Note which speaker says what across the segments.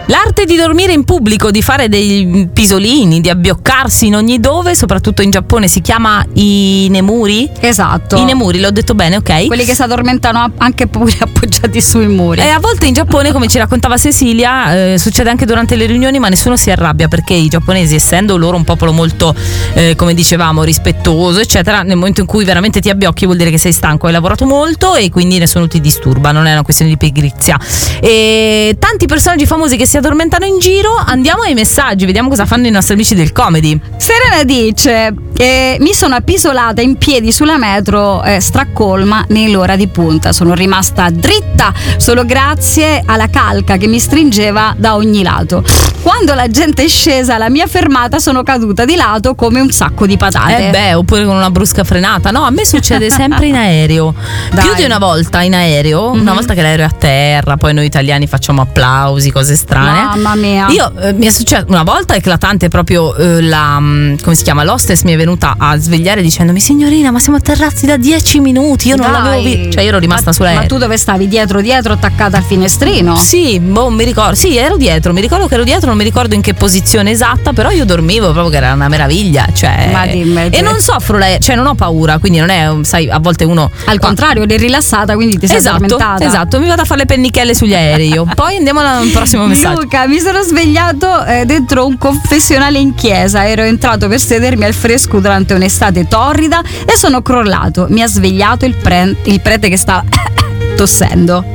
Speaker 1: L'arte di dormire in pubblico, di fare dei pisolini, di abbioccarsi in ogni dove, soprattutto in Giappone, si chiama inemuri.
Speaker 2: Esatto.
Speaker 1: Inemuri, l'ho detto bene, ok?
Speaker 2: Quelli che si addormentano anche pure appoggiati sui muri.
Speaker 1: E a volte in Giappone, come ci raccontava Cecilia, succede anche durante le riunioni, ma nessuno si arrabbia, perché i giapponesi, essendo loro un popolo molto, come dicevamo, rispettoso, eccetera, nel momento in cui veramente ti abbiocchi vuol dire che sei stanco, hai lavorato molto e quindi nessuno ti disturba, non è una questione di pigrizia. E tanti personaggi famosi che si addormentano in giro. Andiamo ai messaggi, vediamo cosa fanno i nostri amici del comedy.
Speaker 2: Serena dice: mi sono appisolata in piedi sulla metro Stoccolma nell'ora di punta. Sono rimasta dritta solo grazie alla calca che mi stringeva da ogni lato. Quando la gente è scesa alla mia fermata sono caduta di lato come un sacco di patate.
Speaker 1: Oppure con una brusca frenata. No, a me succede sempre in aereo.
Speaker 2: Dai.
Speaker 1: Più di una volta in aereo, una volta che l'aereo è a terra, poi noi italiani facciamo applausi, cose strane.
Speaker 2: Mamma mia.
Speaker 1: Io mi è successo una volta eclatante, proprio come si chiama, l'hostess mi è venuta a svegliare dicendomi: signorina, ma siamo atterrati da 10 minuti, io non l'avevo visto, cioè io ero rimasta sull'aereo.
Speaker 2: Ma tu dove stavi? Dietro attaccata al finestrino?
Speaker 1: Sì, mi ricordo, sì, ero dietro, mi ricordo che ero dietro, non mi ricordo in che posizione esatta, però io dormivo proprio che era una meraviglia, cioè.
Speaker 2: Ma dimmi,
Speaker 1: e non soffro cioè non ho paura, quindi non è, sai, a volte uno
Speaker 2: al contrario, eri rilassata, quindi ti sei addormentata.
Speaker 1: Esatto, mi vado a fare le pennichelle sugli aerei io. Poi andiamo al prossimo messaggio.
Speaker 2: Luca, mi sono svegliato dentro un confessionale in chiesa, ero entrato per sedermi al fresco durante un'estate torrida e sono crollato. Mi ha svegliato il prete che stava tossendo.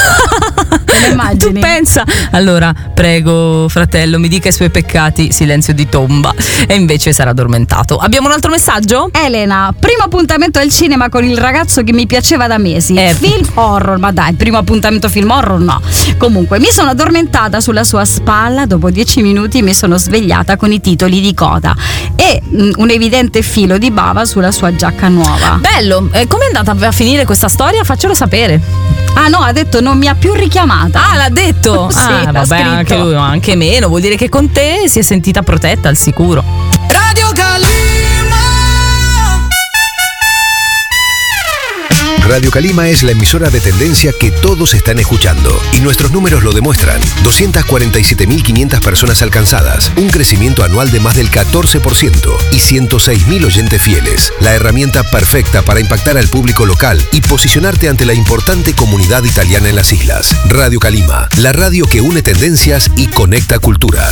Speaker 1: Tu pensa? Allora, prego fratello, mi dica i suoi peccati, silenzio di tomba. E invece sarà addormentato. Abbiamo un altro messaggio?
Speaker 2: Elena: primo appuntamento al cinema con il ragazzo che mi piaceva da mesi. Film horror, ma dai, primo appuntamento film horror no. Comunque mi sono addormentata sulla sua spalla, dopo 10 minuti mi sono svegliata con i titoli di coda e un evidente filo di bava sulla sua giacca nuova.
Speaker 1: Bello, com'è andata a finire questa storia? Faccelo sapere.
Speaker 2: Ah no, ha detto non mi ha più richiamata.
Speaker 1: Ah, l'ha detto?
Speaker 2: Sì,
Speaker 1: vabbè,
Speaker 2: scritto.
Speaker 1: anche lui, anche meno, vuol dire che con te si è sentita protetta al sicuro.
Speaker 3: Radio Calima.
Speaker 4: Radio Calima es la emisora de tendencia que todos están escuchando y nuestros números lo demuestran. 247.500 personas alcanzadas, un crecimiento anual de más del 14% y 106.000 oyentes fieles. La herramienta perfecta para impactar al público local y posicionarte ante la importante comunidad italiana en las islas. Radio Calima, la radio que une tendencias y conecta culturas.